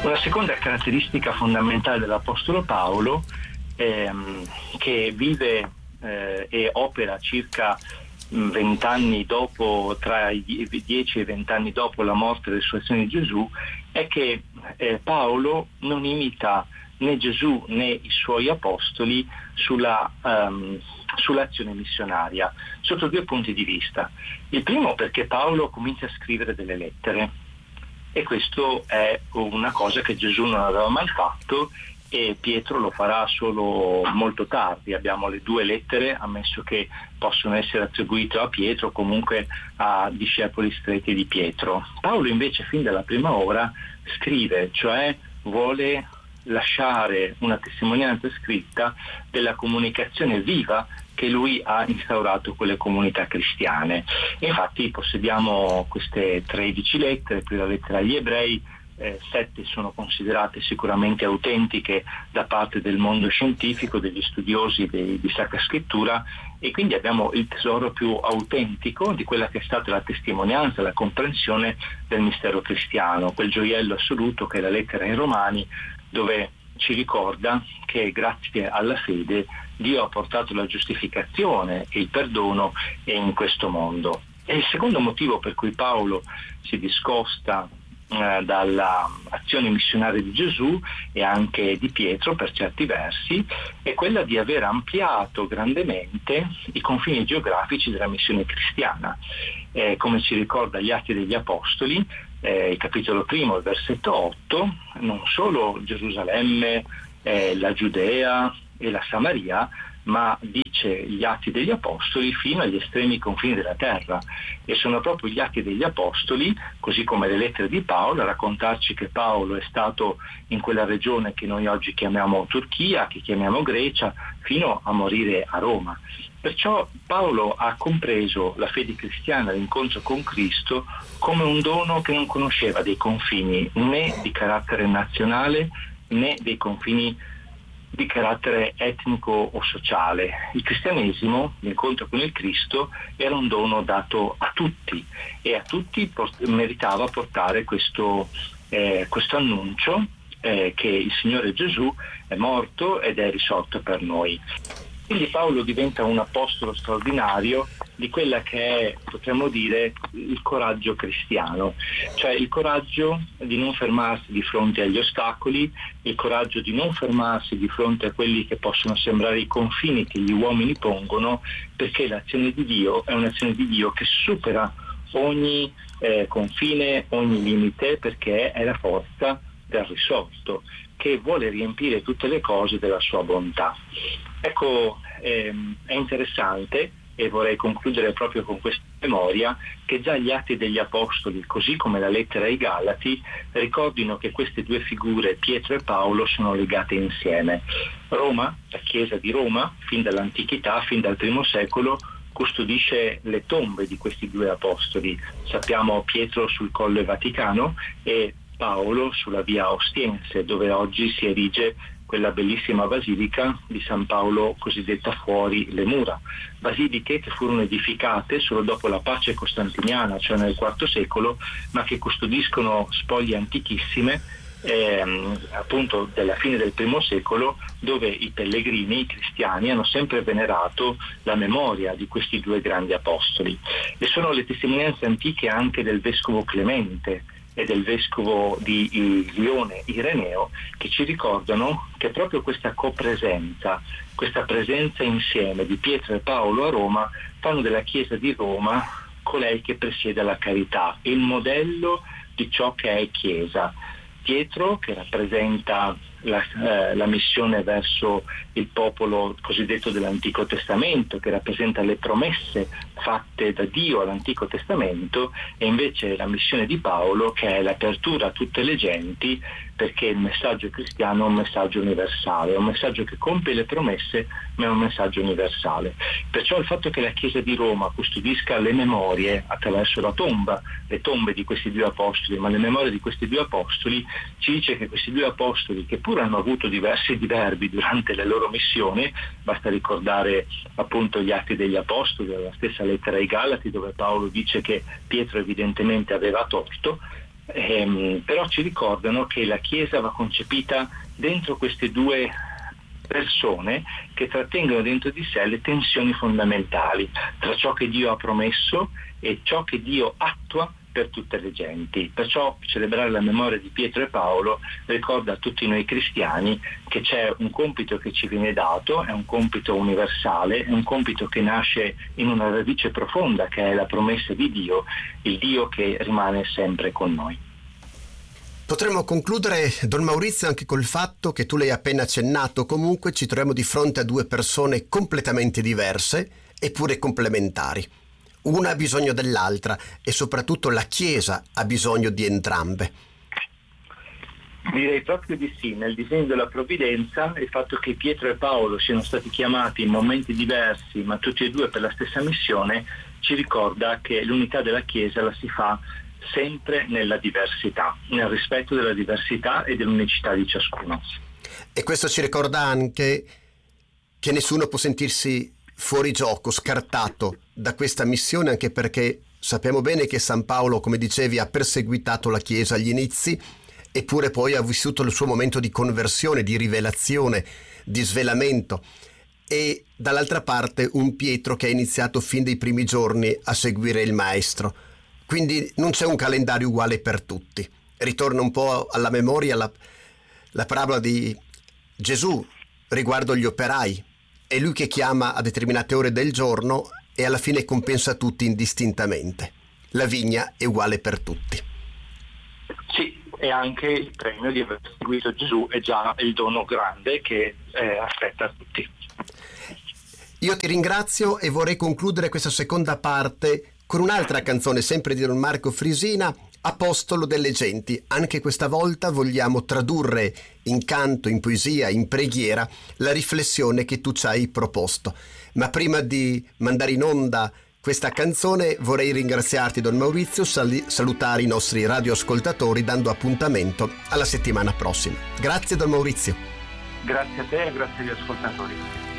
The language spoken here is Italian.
Una seconda caratteristica fondamentale dell'Apostolo Paolo, che vive e opera circa 20 anni dopo, tra i 10 e i 20 anni dopo la morte e resurrezione di Gesù, è che Paolo non imita né Gesù né i suoi apostoli sull'azione missionaria, sotto due punti di vista. Il primo, perché Paolo comincia a scrivere delle lettere, e questo è una cosa che Gesù non aveva mai fatto, e Pietro lo farà solo molto tardi. Abbiamo le due lettere, ammesso che possono essere attribuite a Pietro, comunque a discepoli stretti di Pietro. Paolo invece fin dalla prima ora scrive, cioè vuole lasciare una testimonianza scritta della comunicazione viva che lui ha instaurato con le comunità cristiane. Infatti possediamo queste 13 lettere, più la lettera agli Ebrei. 7 sono considerate sicuramente autentiche da parte del mondo scientifico, degli studiosi di Sacra Scrittura, e quindi abbiamo il tesoro più autentico di quella che è stata la testimonianza, la comprensione del mistero cristiano, quel gioiello assoluto che è la lettera ai Romani, dove ci ricorda che grazie alla fede Dio ha portato la giustificazione e il perdono in questo mondo. E il secondo motivo per cui Paolo si discosta dall'azione missionaria di Gesù e anche di Pietro per certi versi è quella di aver ampliato grandemente i confini geografici della missione cristiana. Come ci ricorda gli Atti degli Apostoli, il capitolo 1, il versetto 8, non solo Gerusalemme, la Giudea e la Samaria, ma dice gli Atti degli Apostoli fino agli estremi confini della terra, e sono proprio gli Atti degli Apostoli, così come le lettere di Paolo, a raccontarci che Paolo è stato in quella regione che noi oggi chiamiamo Turchia, che chiamiamo Grecia, fino a morire a Roma. Perciò Paolo ha compreso la fede cristiana, l'incontro con Cristo, come un dono che non conosceva dei confini né di carattere nazionale né dei confini di carattere etnico o sociale. Il cristianesimo, l'incontro con il Cristo, era un dono dato a tutti, e a tutti meritava portare questo annuncio che il Signore Gesù è morto ed è risorto per noi. Quindi Paolo diventa un apostolo straordinario di quella che è, potremmo dire, il coraggio cristiano, cioè il coraggio di non fermarsi di fronte agli ostacoli, il coraggio di non fermarsi di fronte a quelli che possono sembrare i confini che gli uomini pongono, perché l'azione di Dio è un'azione di Dio che supera ogni confine, ogni limite, perché è la forza del risorto, che vuole riempire tutte le cose della sua bontà. Ecco, è interessante, e vorrei concludere proprio con questa memoria, che già gli Atti degli Apostoli, così come la lettera ai Galati, ricordino che queste due figure, Pietro e Paolo, sono legate insieme. Roma, la Chiesa di Roma, fin dall'antichità, fin dal I secolo, custodisce le tombe di questi due apostoli. Sappiamo Pietro sul Colle Vaticano e Paolo sulla via Ostiense, dove oggi si erige quella bellissima basilica di San Paolo cosiddetta fuori le mura. Basiliche che furono edificate solo dopo la pace costantiniana, cioè nel IV secolo, ma che custodiscono spoglie antichissime, appunto della fine del I secolo, dove i pellegrini, i cristiani, hanno sempre venerato la memoria di questi due grandi apostoli. E sono le testimonianze antiche anche del vescovo Clemente e del vescovo di Lione Ireneo, che ci ricordano che proprio questa copresenza, questa presenza insieme di Pietro e Paolo a Roma, fanno della Chiesa di Roma colei che presiede la carità, il modello di ciò che è Chiesa. Pietro, che rappresenta la missione verso il popolo cosiddetto dell'Antico Testamento, che rappresenta le promesse fatte da Dio all'Antico Testamento, e invece la missione di Paolo, che è l'apertura a tutte le genti, perché il messaggio cristiano è un messaggio universale, è un messaggio che compie le promesse, ma è un messaggio universale. Perciò il fatto che la Chiesa di Roma custodisca le memorie attraverso la tomba, le tombe di questi due apostoli, ma le memorie di questi due apostoli, ci dice che questi due apostoli, che pur hanno avuto diversi diverbi durante la loro missione, basta ricordare appunto gli Atti degli Apostoli, la stessa lettera ai Galati, dove Paolo dice che Pietro evidentemente aveva torto, però ci ricordano che la Chiesa va concepita dentro queste due persone che trattengono dentro di sé le tensioni fondamentali tra ciò che Dio ha promesso e ciò che Dio attua per tutte le genti. Perciò celebrare la memoria di Pietro e Paolo ricorda a tutti noi cristiani che c'è un compito che ci viene dato, è un compito universale, è un compito che nasce in una radice profonda che è la promessa di Dio, il Dio che rimane sempre con noi. Potremmo concludere, Don Maurizio, anche col fatto che tu l'hai appena accennato, comunque ci troviamo di fronte a due persone completamente diverse eppure complementari. Una ha bisogno dell'altra e soprattutto la Chiesa ha bisogno di entrambe. Direi proprio di sì. Nel disegno della provvidenza il fatto che Pietro e Paolo siano stati chiamati in momenti diversi ma tutti e due per la stessa missione ci ricorda che l'unità della Chiesa la si fa sempre nella diversità, nel rispetto della diversità e dell'unicità di ciascuno. E questo ci ricorda anche che nessuno può sentirsi fuori gioco, scartato da questa missione, anche perché sappiamo bene che San Paolo, come dicevi, ha perseguitato la Chiesa agli inizi, eppure poi ha vissuto il suo momento di conversione, di rivelazione, di svelamento. E dall'altra parte un Pietro che ha iniziato fin dai primi giorni a seguire il Maestro. Quindi non c'è un calendario uguale per tutti. Ritorna un po' alla memoria la parabola di Gesù riguardo gli operai. È lui che chiama a determinate ore del giorno e alla fine compensa tutti indistintamente. La vigna è uguale per tutti. Sì, e anche il premio di aver seguito Gesù è già il dono grande che aspetta tutti. Io ti ringrazio e vorrei concludere questa seconda parte con un'altra canzone, sempre di Don Marco Frisina, Apostolo delle genti. Anche questa volta vogliamo tradurre in canto, in poesia, in preghiera la riflessione che tu ci hai proposto. Ma prima di mandare in onda questa canzone vorrei ringraziarti, Don Maurizio, salutare i nostri radioascoltatori dando appuntamento alla settimana prossima. Grazie, Don Maurizio. Grazie a te e grazie agli ascoltatori.